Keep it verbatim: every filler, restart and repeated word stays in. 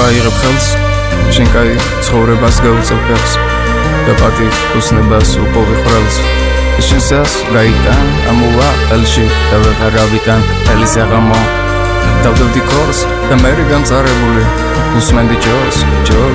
აიღებ ხელს შენ კაი ცხოვრებას გაუწევ ფეხს და პატი უსნებას უპოვი ხრელს შენსას გაიტან ამოვა ყელში და ვეღარავიდან ელის აღამო დავდებდი ქორს და მერე განწარებული უსმენდი ჯოს ჯო